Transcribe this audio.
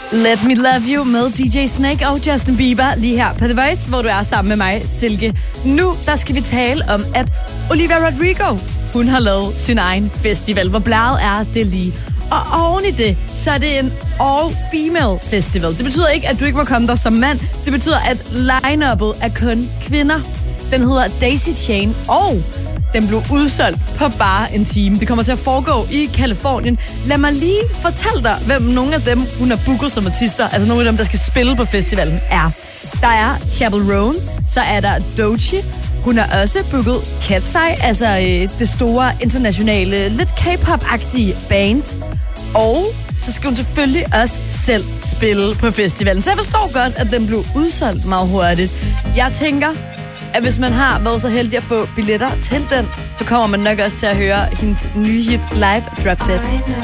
Let Me Love You med DJ Snake og Justin Bieber lige her på The Voice, hvor du er sammen med mig, Silke. Nu der skal vi tale om, at Olivia Rodrigo, hun har lavet sin egen festival. Hvor blæret er det lige? Og oven i det, så er det en all-female festival. Det betyder ikke, at du ikke må komme der som mand. Det betyder, at line-uppet er kun kvinder. Den hedder Daisy Chain, og den blev udsolgt på bare en time. Det kommer til at foregå i Californien. Lad mig lige fortælle dig, hvem nogle af dem, hun har booket som artister, altså nogle af dem, der skal spille på festivalen, er. Der er Chappell Roan, så er der Doechii. Hun har også booket Katseye, altså det store internationale, lidt K-pop-agtige band. Og så skal hun selvfølgelig også selv spille på festivalen. Så jeg forstår godt, at den blev udsolgt meget hurtigt. Jeg tænker, at hvis man har været så heldig at få billetter til den, så kommer man nok også til at høre hendes nye hit live, Drop Dead.